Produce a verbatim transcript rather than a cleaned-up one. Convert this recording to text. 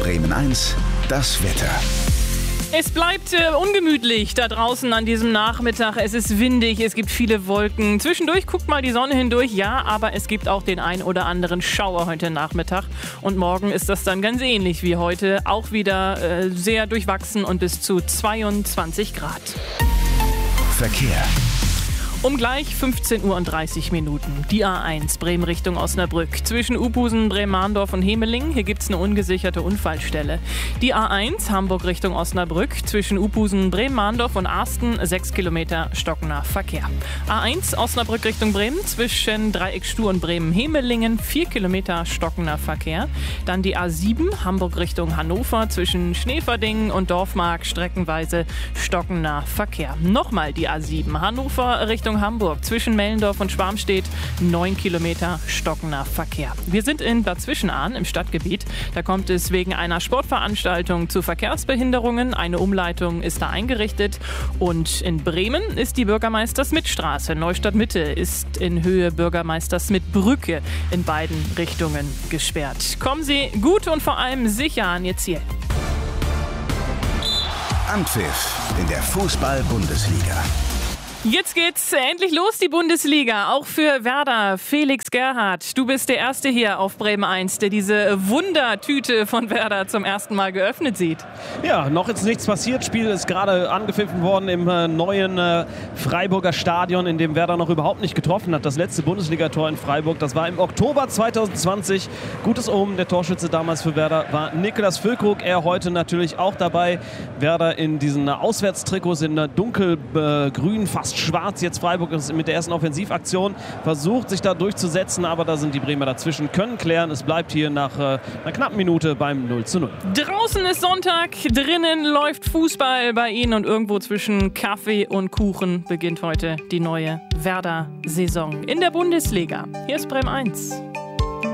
Bremen eins, das Wetter. Es bleibt äh, ungemütlich da draußen an diesem Nachmittag. Es ist windig, es gibt viele Wolken. Zwischendurch guckt mal die Sonne hindurch, ja, aber es gibt auch den ein oder anderen Schauer heute Nachmittag. Und morgen ist das dann ganz ähnlich wie heute. Auch wieder äh, sehr durchwachsen und bis zu zweiundzwanzig Grad. Verkehr. Um gleich fünfzehn Uhr und dreißig Minuten. Die A eins Bremen Richtung Osnabrück. Zwischen Uphusen, Bremen-Mahndorf und Hemeling. Hier gibt es eine ungesicherte Unfallstelle. Die A eins Hamburg Richtung Osnabrück. Zwischen Uphusen, Bremen-Mahndorf und Arsten sechs Kilometer stockender Verkehr. A eins Osnabrück Richtung Bremen. Zwischen Dreieckstuhl und Bremen-Hemelingen vier Kilometer stockender Verkehr. Dann die A sieben Hamburg Richtung Hannover. Zwischen Schneeverdingen und Dorfmark streckenweise stockender Verkehr. Nochmal die A sieben Hannover Richtung Hamburg. Zwischen Mellendorf und Schwarmstedt neun Kilometer stockender Verkehr. Wir sind in Bad Zwischenahn im Stadtgebiet. Da kommt es wegen einer Sportveranstaltung zu Verkehrsbehinderungen. Eine Umleitung ist da eingerichtet. Und in Bremen ist die Bürgermeister-Schmidt-Straße. Neustadt-Mitte ist in Höhe Bürgermeister-Schmidt-Brücke in beiden Richtungen gesperrt. Kommen Sie gut und vor allem sicher an Ihr Ziel. Anpfiff in der Fußball-Bundesliga. Jetzt geht's endlich los, die Bundesliga. Auch für Werder. Felix Gerhardt, du bist der Erste hier auf Bremen eins, der diese Wundertüte von Werder zum ersten Mal geöffnet sieht. Ja, noch ist nichts passiert. Spiel ist gerade angepfiffen worden im äh, neuen äh, Freiburger Stadion, in dem Werder noch überhaupt nicht getroffen hat. Das letzte Bundesligator in Freiburg, das war im Oktober zwanzig zwanzig. Gutes Omen, der Torschütze damals für Werder war Niklas Füllkrug. Er heute natürlich auch dabei. Werder in diesen Auswärtstrikots in dunkelgrün, äh, fast schwarz. Jetzt Freiburg ist mit der ersten Offensivaktion versucht, sich da durchzusetzen, aber da sind die Bremer dazwischen, können klären. Es bleibt hier nach äh, einer knappen Minute beim null zu null. Draußen ist Sonntag, drinnen läuft Fußball bei Ihnen und irgendwo zwischen Kaffee und Kuchen beginnt heute die neue Werder-Saison in der Bundesliga. Hier ist Bremen eins.